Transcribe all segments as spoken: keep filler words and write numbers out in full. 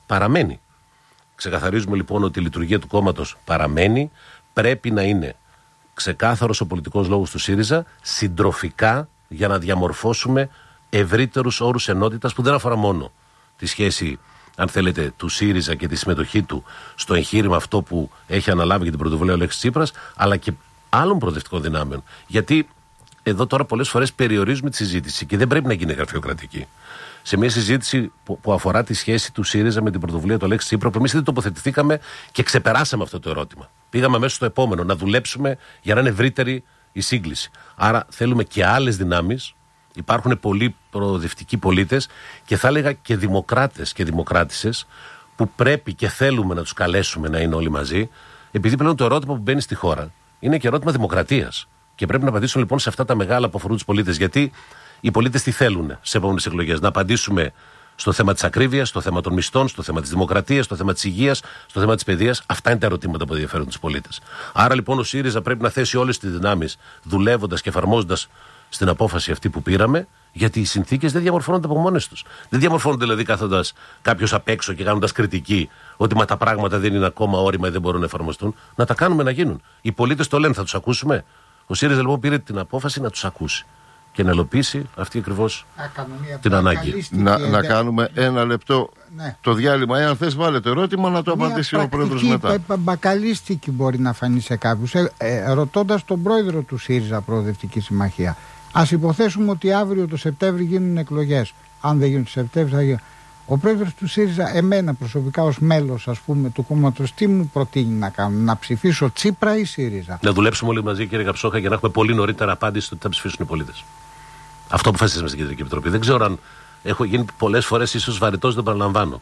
παραμένει. Ξεκαθαρίζουμε λοιπόν ότι η λειτουργία του κόμματος παραμένει. Πρέπει να είναι ξεκάθαρος ο πολιτικός λόγος του ΣΥΡΙΖΑ, συντροφικά, για να διαμορφώσουμε ευρύτερους όρους ενότητας που δεν αφορά μόνο τη σχέση, αν θέλετε, του ΣΥΡΙΖΑ και τη συμμετοχή του στο εγχείρημα αυτό που έχει αναλάβει για την πρωτοβουλία ο Αλέξης Τσίπρας, αλλά και άλλων προοδευτικών δυνάμεων. Γιατί εδώ τώρα πολλές φορές περιορίζουμε τη συζήτηση και δεν πρέπει να γίνει γραφειοκρατική. Σε μια συζήτηση που, που αφορά τη σχέση του ΣΥΡΙΖΑ με την πρωτοβουλία του Αλέξη Τσίπρα, που εμείς δεν τοποθετηθήκαμε και ξεπεράσαμε αυτό το ερώτημα. Πήγαμε αμέσως στο επόμενο, να δουλέψουμε για να είναι ευρύτερη η σύγκληση. Άρα θέλουμε και άλλες δυνάμεις. Υπάρχουν πολλοί προοδευτικοί πολίτες και θα έλεγα και δημοκράτες και δημοκράτισσες που πρέπει και θέλουμε να τους καλέσουμε να είναι όλοι μαζί, επειδή πλέον το ερώτημα που μπαίνει στη χώρα είναι και ερώτημα δημοκρατίας. Και πρέπει να απαντήσουμε λοιπόν σε αυτά τα μεγάλα που αφορούν τους πολίτες. Γιατί οι πολίτες τι θέλουν σε επόμενες εκλογές? Να απαντήσουμε στο θέμα της ακρίβειας, στο θέμα των μισθών, στο θέμα της δημοκρατίας, στο θέμα της υγείας, στο θέμα της παιδείας. Αυτά είναι τα ερωτήματα που ενδιαφέρουν τους πολίτες. Άρα λοιπόν ο ΣΥΡΙΖΑ πρέπει να θέσει όλες τις δυνάμεις, δουλεύοντας και εφαρμόζοντας στην απόφαση αυτή που πήραμε, γιατί οι συνθήκες δεν διαμορφώνονται από μόνες τους. Δεν διαμορφώνονται δηλαδή κάθοντας κάποιος απ' έξω και κάνοντας κριτική ότι μα τα πράγματα δεν είναι ακόμα όριμα ή δεν μπορούν να εφαρμοστούν. Να τα κάνουμε να γίνουν. Οι πολίτες το λένε, θα τους ακούσουμε. Ο ΣΥΡΙΖΑ λοιπόν πήρε την απόφαση να τους ακούσει και να ελοπίσει αυτή ακριβώς την ανάγκη. Να, να κάνουμε ένα λεπτό ναι. το διάλειμμα. Εάν θες βάλε το ερώτημα να το μια απαντήσει ο πρόεδρος μετά. Μπακαλίστικη μπορεί να φανεί σε κάποιους. Ε, ε, ρωτώντας τον πρόεδρο του ΣΥΡΙΖΑ Προοδευτική Συμμαχία, ας υποθέσουμε ότι αύριο το Σεπτέμβρη γίνουν εκλογές. Αν δεν γίνουν το Σεπτέμβρη θα γίνουν. Ο πρόεδρος του ΣΥΡΙΖΑ, εμένα προσωπικά ως μέλος ας πούμε του κόμματος, τι μου προτείνει να κάνω? Να ψηφίσω Τσίπρα ή ΣΥΡΙΖΑ? Να δουλέψουμε όλοι μαζί, κύριε Καψόχα, για να έχουμε πολύ νωρίτερα απάντηση στο τι θα ψηφίσουν οι πολίτες. Αυτό αποφασίσαμε στην Κεντρική Επιτροπή. Δεν ξέρω αν έχω γίνει πολλές φορές ίσως βαρετός, δεν παραλαμβάνω.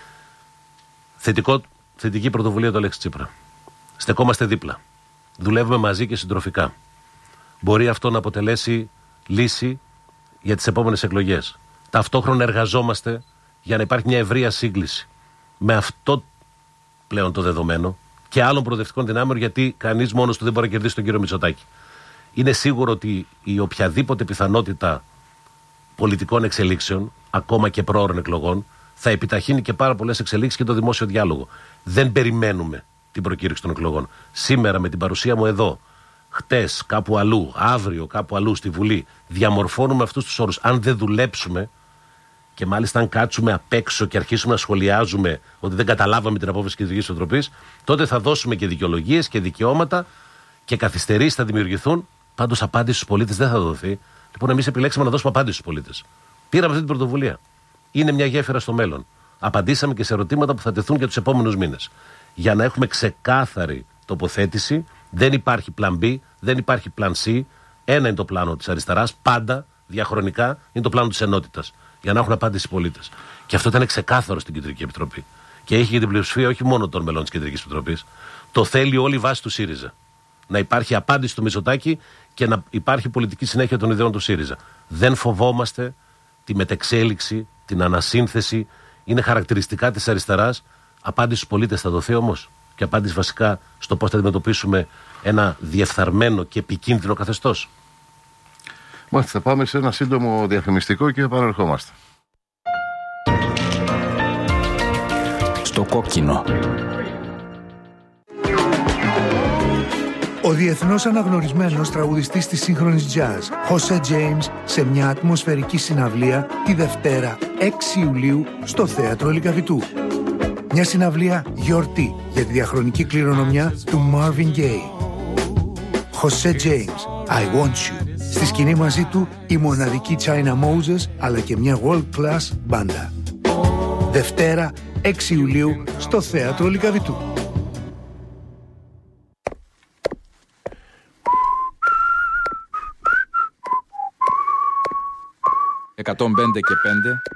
Θετικό, θετική πρωτοβουλία του Αλέξη Τσίπρα. Στεκόμαστε δίπλα. Δουλεύουμε μαζί και συντροφικά. Μπορεί αυτό να αποτελέσει λύση για τις επόμενες εκλογές. Ταυτόχρονα εργαζόμαστε για να υπάρχει μια ευρεία σύγκληση με αυτό πλέον το δεδομένο και άλλων προοδευτικών δυνάμεων, γιατί κανείς μόνος του δεν μπορεί να κερδίσει τον κύριο Μητσοτάκη. Είναι σίγουρο ότι η οποιαδήποτε πιθανότητα πολιτικών εξελίξεων, ακόμα και πρόωρων εκλογών, θα επιταχύνει και πάρα πολλές εξελίξεις και το δημόσιο διάλογο. Δεν περιμένουμε την προκήρυξη των εκλογών. Σήμερα με την παρουσία μου εδώ, χτες κάπου αλλού, αύριο κάπου αλλού στη Βουλή, διαμορφώνουμε αυτούς τους όρους. Αν δεν δουλέψουμε, και μάλιστα αν κάτσουμε απ' έξω και αρχίσουμε να σχολιάζουμε ότι δεν καταλάβαμε την απόφαση της Κεντρικής Επιτροπής, τότε θα δώσουμε και δικαιολογίες και δικαιώματα και καθυστερήσεις θα δημιουργηθούν. Πάντως απάντηση στους πολίτες δεν θα δοθεί. Λοιπόν, εμείς επιλέξαμε να δώσουμε απάντηση στους πολίτες. Πήραμε αυτή την πρωτοβουλία. Είναι μια γέφυρα στο μέλλον. Απαντήσαμε και σε ερωτήματα που θα τεθούν για τους επόμενους μήνες. Για να έχουμε ξεκάθαρη τοποθέτηση, δεν υπάρχει πλαν B, δεν υπάρχει πλαν C. Ένα είναι το πλάνο της αριστεράς, πάντα, διαχρονικά, είναι το πλάνο της ενότητας. Για να έχουν απάντηση οι πολίτες. Και αυτό ήταν ξεκάθαρο στην Κεντρική Επιτροπή. Και έχει και την πλειοψηφία όχι μόνο των μελών της Κεντρικής Επιτροπής. Το θέλει όλη η βάση του ΣΥΡΙΖΑ. Να υπάρχει απάντηση του Μητσοτάκη και να υπάρχει πολιτική συνέχεια των ιδεών του ΣΥΡΙΖΑ. Δεν φοβόμαστε τη μετεξέλιξη, την ανασύνθεση. Είναι χαρακτηριστικά της αριστεράς. Απάντηση στους πολίτες θα δοθεί όμως. Και απάντηση βασικά στο πώς θα αντιμετωπίσουμε ένα διεφθαρμένο και επικίνδυνο καθεστώς. Μάλιστα, θα πάμε σε ένα σύντομο διαφημιστικό και επανερχόμαστε. Στο κόκκινο. Ο διεθνώς αναγνωρισμένος τραγουδιστής της σύγχρονης jazz, Jose James, σε μια ατμοσφαιρική συναυλία τη Δευτέρα έξι Ιουλίου στο Θέατρο Λυκαβητού. Μια συναυλία γιορτή για τη διαχρονική κληρονομιά του Marvin Gaye. Jose James, I Want You. Στη σκηνή μαζί του η μοναδική China Moses, αλλά και μια world class μπάντα. Δευτέρα έξι Ιουλίου στο Θέατρο Λυκαβητού. εκατόν πέντε και πέντε